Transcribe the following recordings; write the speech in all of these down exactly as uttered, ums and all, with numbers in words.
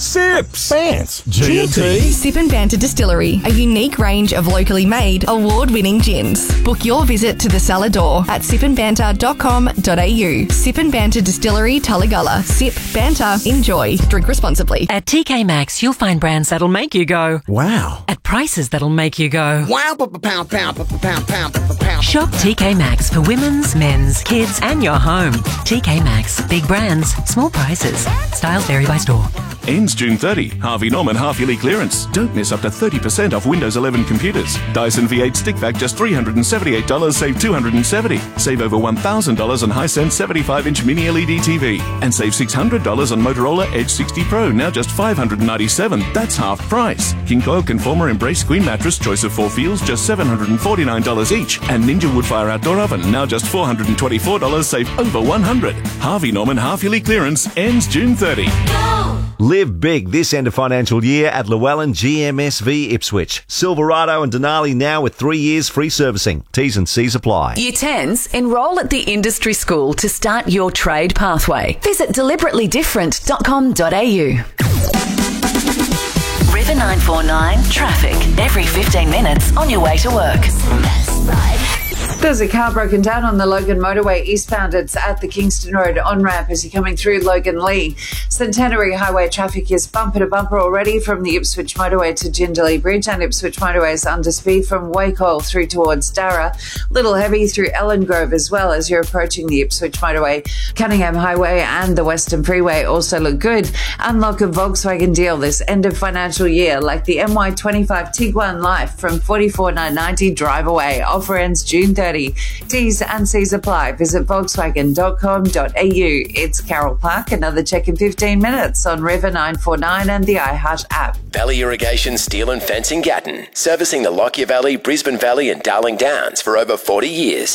Sips. Bants. G and T. Sip and Banter Distillery, a unique range of locally made, award-winning gins. Book your visit to the cellar door at sip and banter dot com dot a u. Sip and Banter Distillery, Tullagalla. Sip, banter, enjoy. Drink responsibly. At T K Maxx, you'll find brands that'll make you go, Wow. at prices that'll make you go, Wow, pound, pound, pound, pound, pound, pound. Shop T K Maxx for women's, men's, kids and your home. T K Maxx. Big brands, small prices. Styles vary by store. Ends June thirtieth. Harvey Norman half-yearly clearance. Don't miss up to thirty percent off Windows eleven computers. Dyson V eight stick vac just three hundred seventy-eight dollars, save two hundred seventy dollars. Save over one thousand dollars on Hisense seventy-five inch mini L E D T V. And save six hundred dollars on Motorola Edge sixty Pro, now just five hundred ninety-seven dollars. That's half price. King Coil Conformer Embrace Queen Mattress, choice of four feels, just seven hundred forty-nine dollars each. And Ninja Woodfire Outdoor Oven, now just four hundred twenty-four dollars, save over one hundred dollars. Harvey Norman half-yearly clearance ends June thirtieth. Live big this end of financial year at Llewellyn G M S V Ipswich. Silverado and Denali now with three years free servicing. T's and C's apply. Year tens, enrol at the industry school to start your trade pathway. Visit deliberately different dot com dot a u. River nine four nine traffic every fifteen minutes on your way to work. There's a car broken down on the Logan Motorway eastbound. It's at the Kingston Road on-ramp as you're coming through Logan Lee. Centenary Highway traffic is bumper to bumper already from the Ipswich Motorway to Jindalee Bridge, and Ipswich Motorway is under speed from Wakeoil through towards Darra. Little heavy through Ellen Grove as well as you're approaching the Ipswich Motorway. Cunningham Highway and the Western Freeway also look good. Unlock a Volkswagen deal this end of financial year, like the M Y twenty-five Tiguan Life from forty-four thousand nine hundred ninety drive away. Offer ends June thirtieth. T's and C's apply. Visit volkswagen dot com dot a u. It's Carol Park. Another check in fifteen minutes on River nine four nine and the iHeart app. Valley Irrigation Steel and Fencing Gatton, servicing the Lockyer Valley, Brisbane Valley and Darling Downs for over forty years.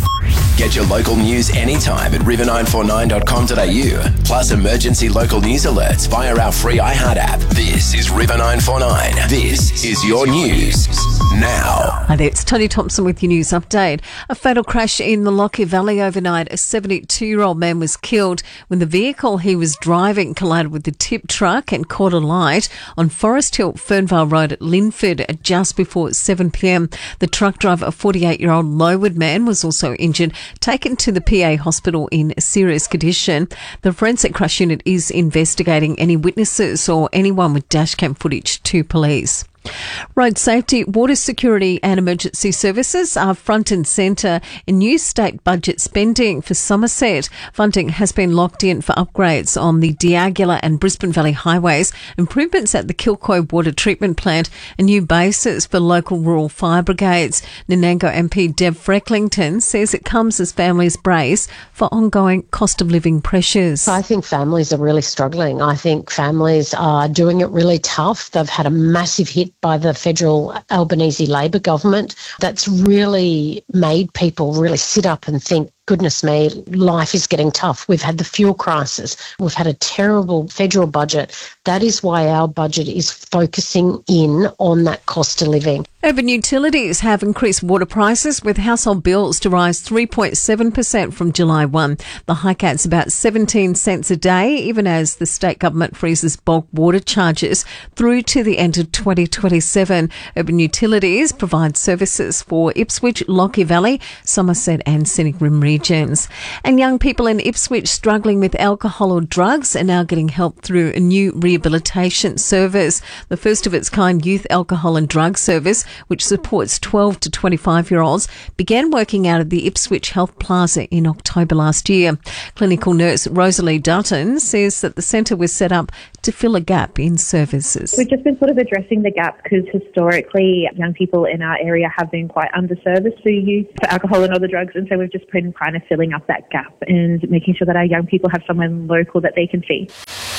Get your local news anytime at river nine four nine dot com dot a u, plus emergency local news alerts via our free iHeart app. This is River nine four nine. This is your news now. Hi there, it's Tony Thompson with your news update. A fatal crash in the Lockyer Valley overnight. A seventy-two-year-old man was killed when the vehicle he was driving collided with the tip truck and caught a light on Forest Hill, Fernvale Road at Linford at just before seven p m. The truck driver, a forty-eight-year-old Lowood man, was also injured, taken to the P A hospital in serious condition. The forensic crash unit is investigating any witnesses or anyone with dashcam footage to police. Road safety, water security and emergency services are front and centre in new state budget spending for Somerset. Funding has been locked in for upgrades on the Diagula and Brisbane Valley highways, improvements at the Kilcoy water treatment plant and new bases for local rural fire brigades. Nanango M P Deb Frecklington says it comes as families brace for ongoing cost of living pressures. I think families are really struggling. I think families are doing it really tough. They've had a massive hit by the federal Albanese Labor government that's really made people really sit up and think, goodness me, life is getting tough. We've had the fuel crisis. We've had a terrible federal budget. That is why our budget is focusing in on that cost of living. Urban utilities have increased water prices, with household bills to rise three point seven percent from July first. The hike adds about seventeen cents a day, even as the state government freezes bulk water charges through to the end of twenty twenty-seven. Urban utilities provide services for Ipswich, Lockyer Valley, Somerset and Scenic Rim regions. And young people in Ipswich struggling with alcohol or drugs are now getting help through a new rehabilitation service. The first of its kind youth alcohol and drug service, which supports twelve to twenty-five-year-olds, began working out of the Ipswich Health Plaza in October last year. Clinical nurse Rosalie Dutton says that the centre was set up to fill a gap in services. We've just been sort of addressing the gap because historically young people in our area have been quite underserviced for use for alcohol and other drugs, and so we've just been kind of filling up that gap and making sure that our young people have someone local that they can see.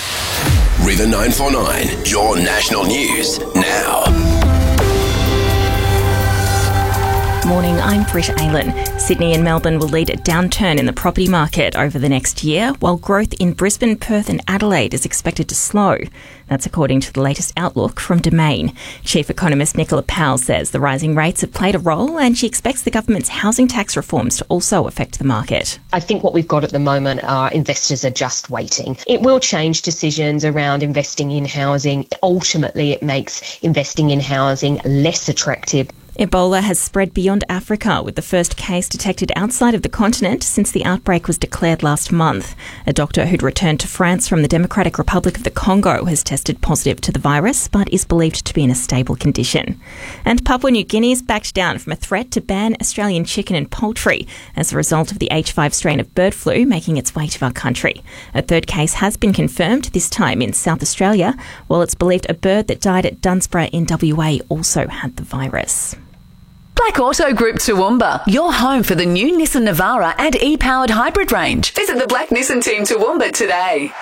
River nine four nine, your national news now. morning, I'm Britt Aylan. Sydney and Melbourne will lead a downturn in the property market over the next year, while growth in Brisbane, Perth and Adelaide is expected to slow. That's according to the latest outlook from Domain. Chief Economist Nicola Powell says the rising rates have played a role, and she expects the government's housing tax reforms to also affect the market. I think what we've got at the moment are investors are just waiting. It will change decisions around investing in housing. Ultimately, it makes investing in housing less attractive. Ebola has spread beyond Africa, with the first case detected outside of the continent since the outbreak was declared last month. A doctor who'd returned to France from the Democratic Republic of the Congo has tested positive to the virus, but is believed to be in a stable condition. And Papua New Guinea's backed down from a threat to ban Australian chicken and poultry as a result of the H five strain of bird flu making its way to our country. A third case has been confirmed, this time in South Australia, while it's believed a bird that died at Dunsborough in W A also had the virus. Black Auto Group Toowoomba, your home for the new Nissan Navara and e-powered hybrid range. Visit the Black Nissan team Toowoomba today.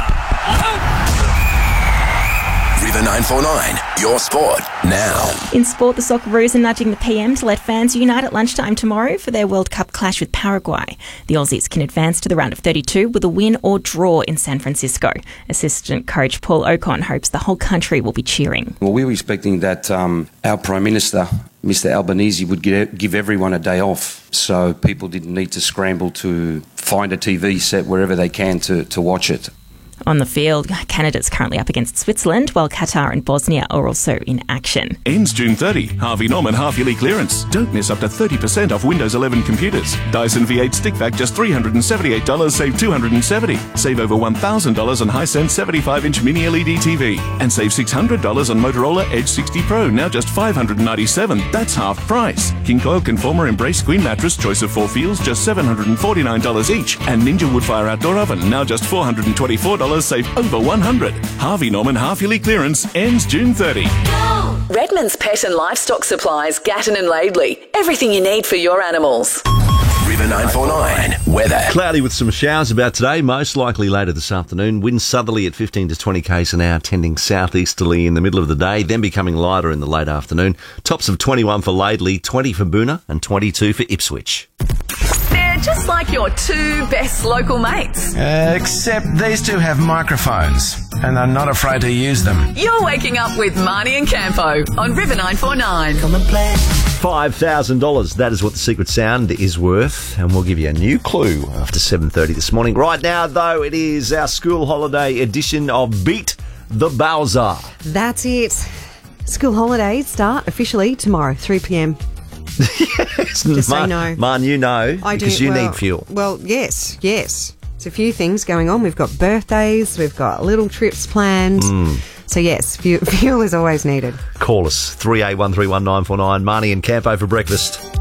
River nine four nine, your sport now. In sport, the Socceroos are nudging the P M to let fans unite at lunchtime tomorrow for their World Cup clash with Paraguay. The Aussies can advance to the round of thirty-two with a win or draw in San Francisco. Assistant coach Paul Ocon hopes the whole country will be cheering. Well, we were expecting that um, our Prime Minister, Mister Albanese, would get, give everyone a day off, so people didn't need to scramble to find a T V set wherever they can to, to watch it. On the field, Canada's currently up against Switzerland, while Qatar and Bosnia are also in action. Ends June thirtieth. Harvey Norman half-yearly clearance. Don't miss up to thirty percent off Windows eleven computers. Dyson V eight stick vac just three hundred seventy-eight dollars, save two hundred seventy dollars. Save over one thousand dollars on Hisense seventy-five inch mini L E D T V. And save six hundred dollars on Motorola Edge sixty Pro, now just five hundred ninety-seven dollars. That's half price. King Coil Conformer Embrace Queen Mattress, choice of four feels, just seven hundred forty-nine dollars each. And Ninja Woodfire Outdoor Oven, now just four hundred twenty-four dollars, save over one hundred dollars. Harvey Norman half-yearly clearance ends June thirtieth. Redmond's Pet and Livestock Supplies, Gatton and Laidley. Everything you need for your animals. River nine four nine, weather. Cloudy with some showers about today, most likely later this afternoon. Winds southerly at fifteen to twenty k's an hour, tending southeasterly in the middle of the day, then becoming lighter in the late afternoon. Tops of twenty-one for Laidley, twenty for Boona and twenty-two for Ipswich. They're just like your two best local mates. Uh, except these two have microphones and are not afraid to use them. You're waking up with Marnie and Campo on River nine four nine. Come and play. five thousand dollars, that is what the secret sound is worth, and we'll give you a new clue after seven thirty this morning. Right now, though, it is our school holiday edition of Beat the Bowser. That's it. School holidays start officially tomorrow, three p.m. Yes, Just Ma- say no. Man, you know, I because do, you well, need fuel. Well, yes, yes. There's a few things going on. We've got birthdays, we've got little trips planned. Mm. So, yes, fuel, fuel is always needed. Call us, three eight one three one nine four nine. Marnie and Campo for breakfast.